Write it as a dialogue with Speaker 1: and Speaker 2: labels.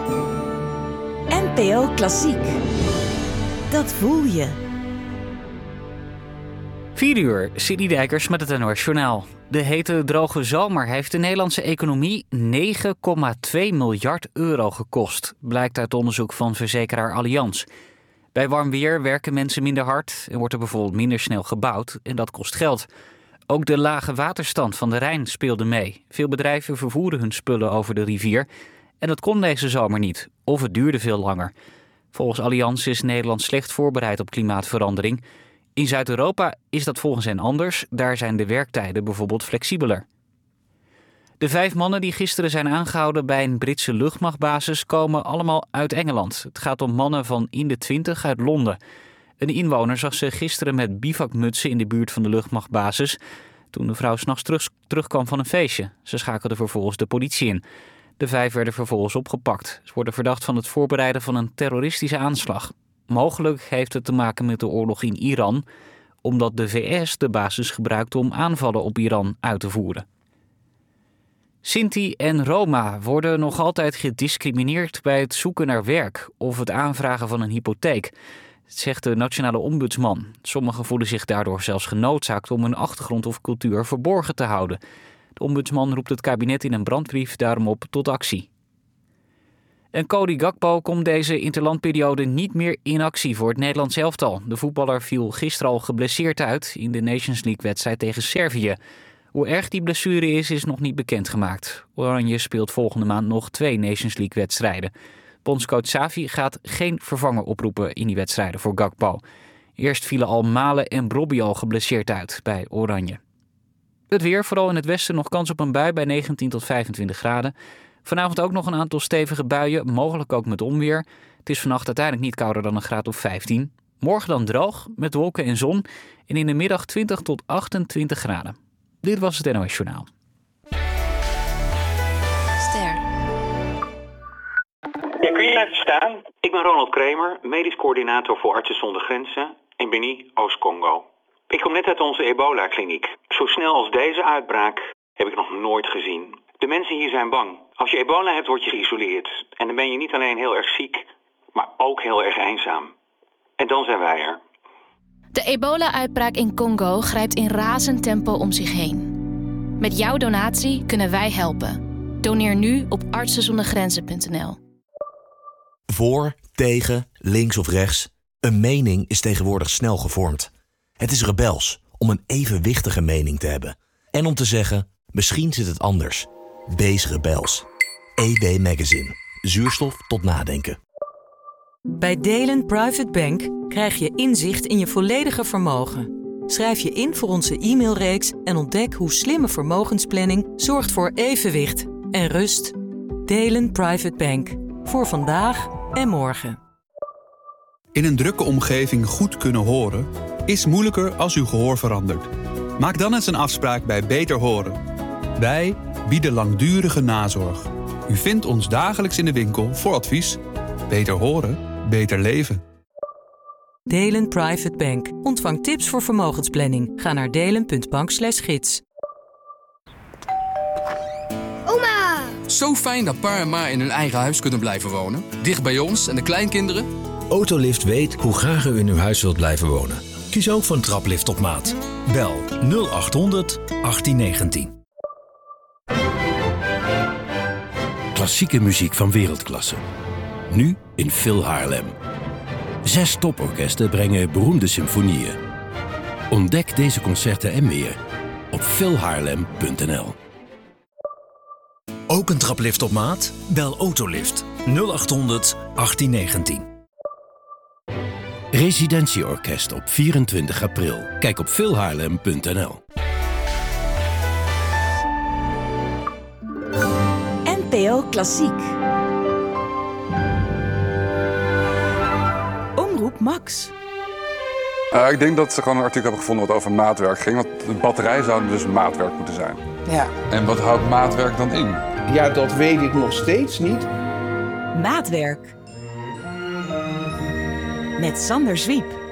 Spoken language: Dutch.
Speaker 1: NPO Klassiek. Dat voel je.
Speaker 2: 4:00, Sidney Dijkers met het NOS Journaal. De hete, droge zomer heeft de Nederlandse economie 9,2 miljard euro gekost, blijkt uit onderzoek van verzekeraar Allianz. Bij warm weer werken mensen minder hard en wordt er bijvoorbeeld minder snel gebouwd en dat kost geld. Ook de lage waterstand van de Rijn speelde mee. Veel bedrijven vervoeren hun spullen over de rivier en dat kon deze zomer niet, of het duurde veel langer. Volgens Allianz is Nederland slecht voorbereid op klimaatverandering. In Zuid-Europa is dat volgens hen anders. Daar zijn de werktijden bijvoorbeeld flexibeler. De 5 mannen die gisteren zijn aangehouden bij een Britse luchtmachtbasis komen allemaal uit Engeland. Het gaat om mannen van in de 20 uit Londen. Een inwoner zag ze gisteren met bivakmutsen in de buurt van de luchtmachtbasis toen de vrouw 's nachts terugkwam van een feestje. Ze schakelde vervolgens de politie in. De 5 werden vervolgens opgepakt. Ze worden verdacht van het voorbereiden van een terroristische aanslag. Mogelijk heeft het te maken met de oorlog in Iran, omdat de VS de basis gebruikt om aanvallen op Iran uit te voeren. Sinti en Roma worden nog altijd gediscrimineerd bij het zoeken naar werk of het aanvragen van een hypotheek, zegt de nationale ombudsman. Sommigen voelen zich daardoor zelfs genoodzaakt om hun achtergrond of cultuur verborgen te houden. De ombudsman roept het kabinet in een brandbrief daarom op tot actie. En Cody Gakpo komt deze interlandperiode niet meer in actie voor het Nederlands elftal. De voetballer viel gisteren al geblesseerd uit in de Nations League-wedstrijd tegen Servië. Hoe erg die blessure is nog niet bekendgemaakt. Oranje speelt volgende maand nog 2 Nations League-wedstrijden. Bondscoach Xavi gaat geen vervanger oproepen in die wedstrijden voor Gakpo. Eerst vielen al Malen en Brobbey al geblesseerd uit bij Oranje. Het weer, vooral in het westen nog kans op een bui bij 19 tot 25 graden. Vanavond ook nog een aantal stevige buien, mogelijk ook met onweer. Het is vannacht uiteindelijk niet kouder dan een graad of 15. Morgen dan droog, met wolken en zon. En in de middag 20 tot 28 graden. Dit was het NOS Journaal.
Speaker 3: Ster.
Speaker 4: Ja, kun je even staan? Ik ben Ronald Kremer, medisch coördinator voor Artsen zonder Grenzen in Beni, Oost-Congo. Ik kom net uit onze ebola-kliniek. Zo snel als deze uitbraak heb ik nog nooit gezien. De mensen hier zijn bang. Als je ebola hebt, word je geïsoleerd. En dan ben je niet alleen heel erg ziek, maar ook heel erg eenzaam. En dan zijn wij er.
Speaker 3: De ebola-uitbraak in Congo grijpt in razend tempo om zich heen. Met jouw donatie kunnen wij helpen. Doneer nu op artsenzondergrenzen.nl.
Speaker 5: Voor, tegen, links of rechts. Een mening is tegenwoordig snel gevormd. Het is rebels om een evenwichtige mening te hebben. En om te zeggen, misschien zit het anders. Wees rebels. EB Magazine. Zuurstof tot nadenken.
Speaker 6: Bij Delen Private Bank krijg je inzicht in je volledige vermogen. Schrijf je in voor onze e-mailreeks en ontdek hoe slimme vermogensplanning zorgt voor evenwicht en rust. Delen Private Bank. Voor vandaag en morgen.
Speaker 7: In een drukke omgeving goed kunnen horen is moeilijker als uw gehoor verandert. Maak dan eens een afspraak bij Beter Horen. Wij bieden langdurige nazorg. U vindt ons dagelijks in de winkel voor advies. Beter horen, beter leven.
Speaker 6: Delen Private Bank. Ontvang tips voor vermogensplanning. Ga naar delen.bank/gids.
Speaker 8: Oma!
Speaker 9: Zo fijn dat pa en ma in hun eigen huis kunnen blijven wonen. Dicht bij ons en de kleinkinderen.
Speaker 10: Autolift weet hoe graag u in uw huis wilt blijven wonen. Kies ook voor een traplift op maat. Bel 0800 1819. Klassieke muziek van wereldklasse. Nu in Phil Haarlem. 6 toporkesten brengen beroemde symfonieën. Ontdek deze concerten en meer op philhaarlem.nl.
Speaker 5: Ook een traplift op maat? Bel Autolift 0800 1819.
Speaker 10: Residentieorkest op 24 april. Kijk op philhaarlem.nl.
Speaker 1: NPO Klassiek. Omroep Max.
Speaker 11: Ik denk dat ze gewoon een artikel hebben gevonden wat over maatwerk ging. Want de batterij zou dus maatwerk moeten zijn.
Speaker 12: Ja.
Speaker 11: En wat houdt maatwerk dan in?
Speaker 12: Ja, dat weet ik nog steeds niet.
Speaker 1: Maatwerk. Met Sander Zwiep.